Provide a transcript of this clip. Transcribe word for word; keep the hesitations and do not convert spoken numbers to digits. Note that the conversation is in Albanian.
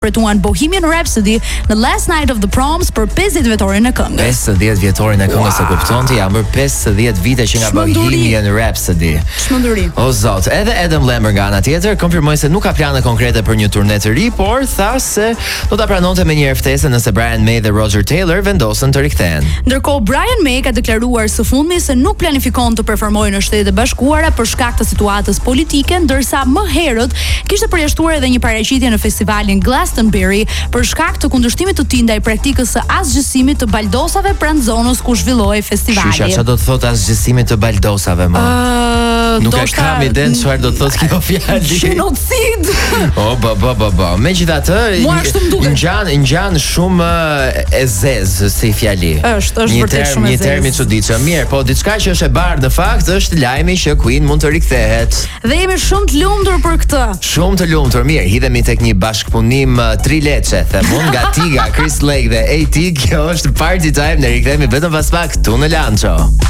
Pretuan Bohemian Rhapsody në Last Night of the Proms për pesëdhjetë vjetorin e këngës. pesëdhjetë vjetorin e këngës e kuptonti, jam bërë pesëdhjetë vite që nga Bohemian Rhapsody. Çmenduri. O zot, edhe Adam Lambert nga ana tjetër konfirmoi se nuk ka plane konkrete për një turne të ri, por tha se do ta pranonte me një ftesë nëse Brian May dhe Roger Taylor vendosen të rikthehen. Ndërkohë Brian May ka deklaruar së fundmi se nuk planifikon të performojë në Shtetet e Bashkuara për shkak të situatës politike, ndërsa më herët kishte përjashtuar edhe një paraqitje në festivalin Glastonbury për shkak të kundërshtimit të tij ndaj praktikës së asgjësimit të baldosave pranë zonës ku zhvillohej festivali. Shysha, çfarë do të thotë asgjësimit të baldosave më? Uh, nuk e kam iden çfarë do të thotë kjo fjalë. Genocid. O ba ba ba ba. Megjithatë, ngjan ngjan shumë e zezë si fjali. Është, është vërtet shumë e zezë. Një term i çuditshëm. Mirë, po diçka që është e bardhë në fakt është lajmi që Queen mund të rikthehet. Dhe jemi shumë të lumtur për këtë. Shumë të lumtur. Mirë, hidhemi tek një bashkëpunim trileçe, themun nga Tiga, Chris Lake dhe A T. Kjo është Party Time, ne rikthehemi vetëm pas pak këtu në Lancho.